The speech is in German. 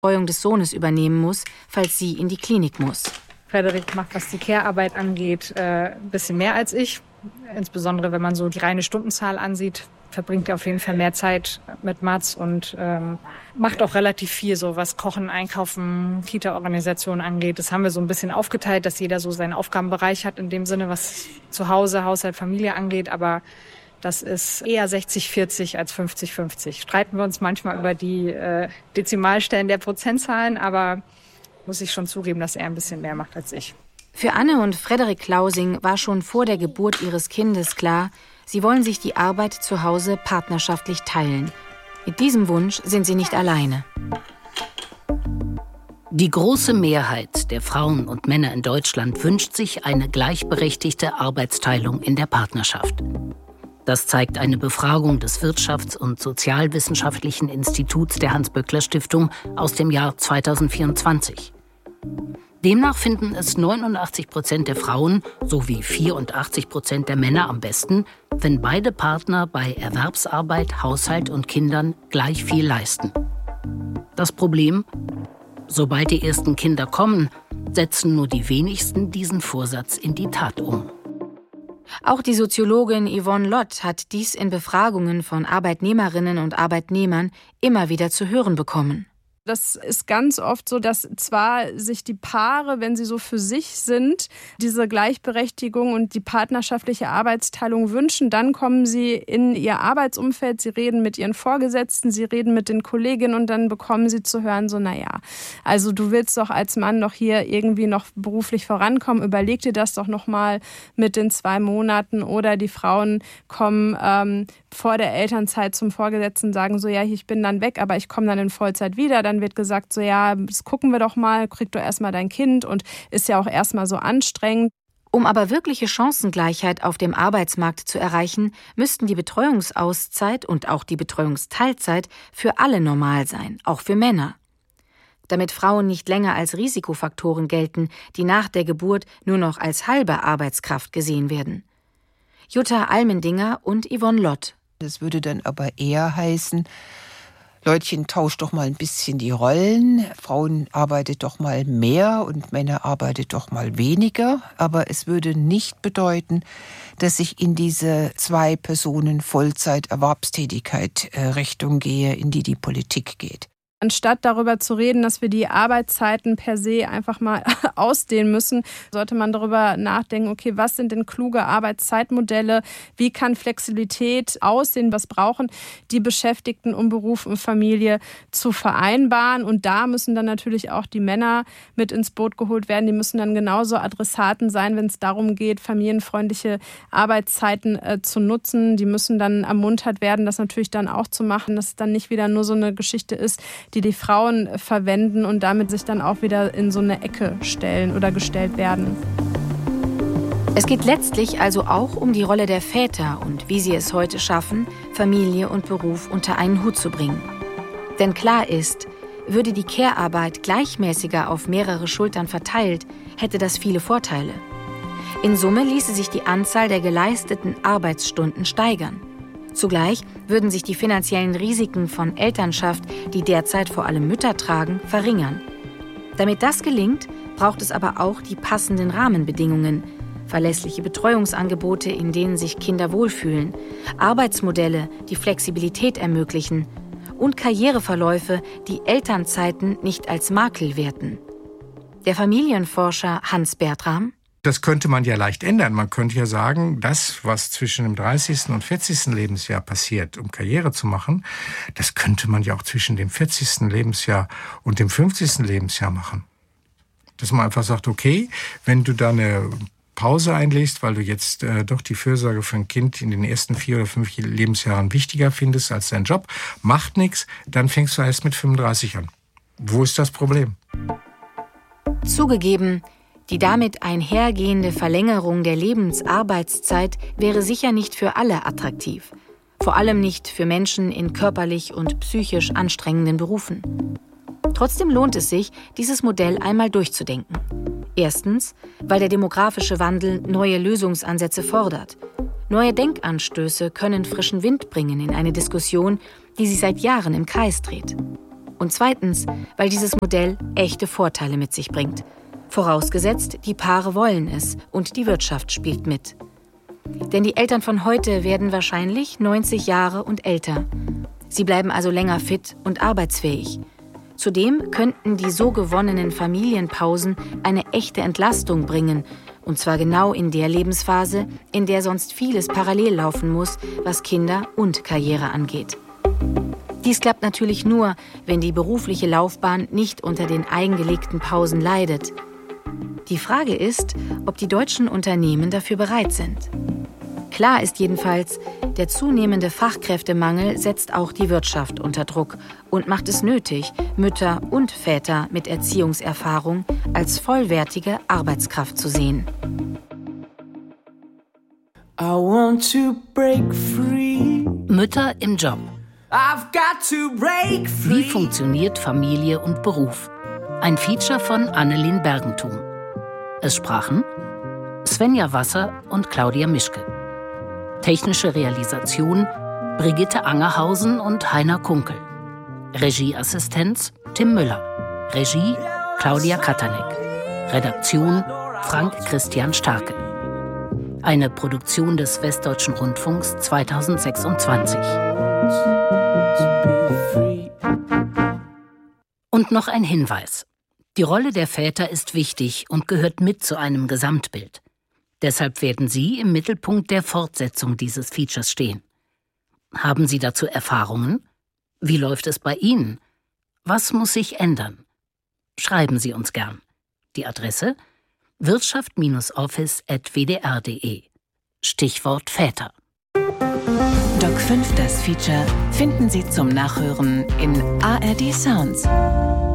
Betreuung des Sohnes übernehmen muss, falls sie in die Klinik muss. Frederik macht, was die Care-Arbeit angeht, ein bisschen mehr als ich. Insbesondere, wenn man so die reine Stundenzahl ansieht, verbringt er auf jeden Fall mehr Zeit mit Mats und macht auch relativ viel, so was Kochen, Einkaufen, Kita-Organisation angeht. Das haben wir so ein bisschen aufgeteilt, dass jeder so seinen Aufgabenbereich hat, in dem Sinne, was zu Hause, Haushalt, Familie angeht. Aber das ist eher 60-40 als 50-50. Streiten wir uns manchmal über die Dezimalstellen der Prozentzahlen, aber muss ich schon zugeben, dass er ein bisschen mehr macht als ich. Für Anne und Frederik Klausing war schon vor der Geburt ihres Kindes klar, sie wollen sich die Arbeit zu Hause partnerschaftlich teilen. Mit diesem Wunsch sind sie nicht alleine. Die große Mehrheit der Frauen und Männer in Deutschland wünscht sich eine gleichberechtigte Arbeitsteilung in der Partnerschaft. Das zeigt eine Befragung des Wirtschafts- und Sozialwissenschaftlichen Instituts der Hans-Böckler-Stiftung aus dem Jahr 2024. Demnach finden es 89% der Frauen sowie 84% der Männer am besten, wenn beide Partner bei Erwerbsarbeit, Haushalt und Kindern gleich viel leisten. Das Problem: Sobald die ersten Kinder kommen, setzen nur die wenigsten diesen Vorsatz in die Tat um. Auch die Soziologin Yvonne Lott hat dies in Befragungen von Arbeitnehmerinnen und Arbeitnehmern immer wieder zu hören bekommen. Das ist ganz oft so, dass zwar sich die Paare, wenn sie so für sich sind, diese Gleichberechtigung und die partnerschaftliche Arbeitsteilung wünschen, dann kommen sie in ihr Arbeitsumfeld, sie reden mit ihren Vorgesetzten, sie reden mit den Kolleginnen und dann bekommen sie zu hören, so also du willst doch als Mann doch hier irgendwie noch beruflich vorankommen, überleg dir das doch nochmal mit den 2 Monaten. Oder die Frauen kommen vor der Elternzeit zum Vorgesetzten und sagen so, ich bin dann weg, aber ich komme dann in Vollzeit wieder. Dann wird gesagt so, das gucken wir doch mal, krieg doch erstmal dein Kind und ist ja auch erstmal so anstrengend. Um aber wirkliche Chancengleichheit auf dem Arbeitsmarkt zu erreichen, müssten die Betreuungsauszeit und auch die Betreuungsteilzeit für alle normal sein, auch für Männer. Damit Frauen nicht länger als Risikofaktoren gelten, die nach der Geburt nur noch als halbe Arbeitskraft gesehen werden. Jutta Almendinger und Yvonne Lott. Das würde dann aber eher heißen, Leutchen, tauscht doch mal ein bisschen die Rollen. Frauen arbeitet doch mal mehr und Männer arbeitet doch mal weniger. Aber es würde nicht bedeuten, dass ich in diese 2-Personen-Vollzeit-Erwerbstätigkeit Richtung gehe, in die Politik geht. Anstatt darüber zu reden, dass wir die Arbeitszeiten per se einfach mal ausdehnen müssen, sollte man darüber nachdenken, okay, was sind denn kluge Arbeitszeitmodelle? Wie kann Flexibilität aussehen? Was brauchen die Beschäftigten, um Beruf und Familie zu vereinbaren? Und da müssen dann natürlich auch die Männer mit ins Boot geholt werden. Die müssen dann genauso Adressaten sein, wenn es darum geht, familienfreundliche Arbeitszeiten zu nutzen. Die müssen dann ermuntert werden, das natürlich dann auch zu machen, dass es dann nicht wieder nur so eine Geschichte ist, die Frauen verwenden und damit sich dann auch wieder in so eine Ecke stellen oder gestellt werden. Es geht letztlich also auch um die Rolle der Väter und wie sie es heute schaffen, Familie und Beruf unter einen Hut zu bringen. Denn klar ist, würde die Care-Arbeit gleichmäßiger auf mehrere Schultern verteilt, hätte das viele Vorteile. In Summe ließe sich die Anzahl der geleisteten Arbeitsstunden steigern. Zugleich würden sich die finanziellen Risiken von Elternschaft, die derzeit vor allem Mütter tragen, verringern. Damit das gelingt, braucht es aber auch die passenden Rahmenbedingungen, verlässliche Betreuungsangebote, in denen sich Kinder wohlfühlen, Arbeitsmodelle, die Flexibilität ermöglichen und Karriereverläufe, die Elternzeiten nicht als Makel werten. Der Familienforscher Hans Bertram: Das könnte man ja leicht ändern. Man könnte ja sagen, das, was zwischen dem 30. und 40. Lebensjahr passiert, um Karriere zu machen, das könnte man ja auch zwischen dem 40. Lebensjahr und dem 50. Lebensjahr machen. Dass man einfach sagt, okay, wenn du da eine Pause einlegst, weil du jetzt doch die Fürsorge für ein Kind in den ersten 4 oder 5 Lebensjahren wichtiger findest als dein Job, macht nichts, dann fängst du erst mit 35 an. Wo ist das Problem? Zugegeben, die damit einhergehende Verlängerung der Lebensarbeitszeit wäre sicher nicht für alle attraktiv. Vor allem nicht für Menschen in körperlich und psychisch anstrengenden Berufen. Trotzdem lohnt es sich, dieses Modell einmal durchzudenken. Erstens, weil der demografische Wandel neue Lösungsansätze fordert. Neue Denkanstöße können frischen Wind bringen in eine Diskussion, die sich seit Jahren im Kreis dreht. Und zweitens, weil dieses Modell echte Vorteile mit sich bringt. Vorausgesetzt, die Paare wollen es und die Wirtschaft spielt mit. Denn die Eltern von heute werden wahrscheinlich 90 Jahre und älter. Sie bleiben also länger fit und arbeitsfähig. Zudem könnten die so gewonnenen Familienpausen eine echte Entlastung bringen. Und zwar genau in der Lebensphase, in der sonst vieles parallel laufen muss, was Kinder und Karriere angeht. Dies klappt natürlich nur, wenn die berufliche Laufbahn nicht unter den eingelegten Pausen leidet. Die Frage ist, ob die deutschen Unternehmen dafür bereit sind. Klar ist jedenfalls, der zunehmende Fachkräftemangel setzt auch die Wirtschaft unter Druck und macht es nötig, Mütter und Väter mit Erziehungserfahrung als vollwertige Arbeitskraft zu sehen. I want to break free. Mütter im Job. I've got to break free. Wie funktioniert Familie und Beruf? Ein Feature von Annelien Bergenthum. Es sprachen Svenja Wasser und Claudia Mischke. Technische Realisation Brigitte Angerhausen und Heiner Kunkel. Regieassistenz Tim Müller. Regie Claudia Katanek. Redaktion Frank Christian Starke. Eine Produktion des Westdeutschen Rundfunks 2026. Und noch ein Hinweis. Die Rolle der Väter ist wichtig und gehört mit zu einem Gesamtbild. Deshalb werden Sie im Mittelpunkt der Fortsetzung dieses Features stehen. Haben Sie dazu Erfahrungen? Wie läuft es bei Ihnen? Was muss sich ändern? Schreiben Sie uns gern. Die Adresse wirtschaft-office@wdr.de. Stichwort Väter. Doc 5, das Feature, finden Sie zum Nachhören in ARD Sounds.